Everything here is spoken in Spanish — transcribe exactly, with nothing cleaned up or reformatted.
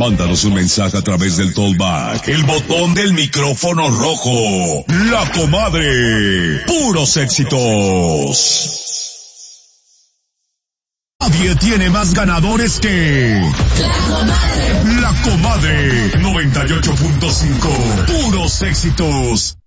Mándanos un mensaje a través del Tollback, el botón del micrófono rojo. La Comadre. Puros éxitos. Nadie tiene más ganadores que La Comadre. La Comadre noventa y ocho punto cinco. Puros éxitos.